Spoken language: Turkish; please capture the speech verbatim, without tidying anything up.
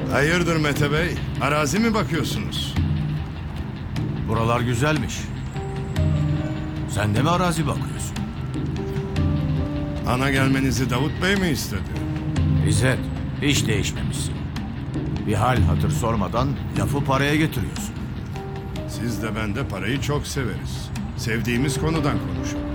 Hayırdır Mete Bey? Arazi mi bakıyorsunuz? Buralar güzelmiş. Sen de mi arazi bakıyorsun? Ana gelmenizi Davut Bey mi istedi? İzzet, hiç değişmemişsin. Bir hal hatır sormadan lafı paraya getiriyorsun. Siz de ben de parayı çok severiz. Sevdiğimiz konudan konuşalım.